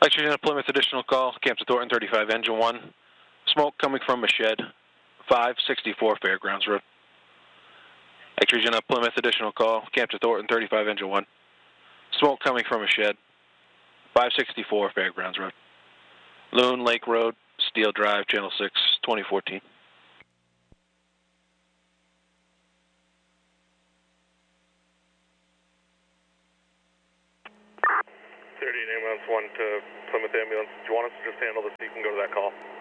Extra Plymouth additional call, Camp to Thornton 35, engine 1. Smoke coming from a shed, 564 Fairgrounds Road. Extra Plymouth additional call, Camp to Thornton 35, engine 1. Smoke coming from a shed, 564 Fairgrounds Road. Loon Lake Road, Steel Drive, Channel 6, 2014. 38 ambulance 1 to Plymouth ambulance. Do you want us to just handle this so you can go to that call?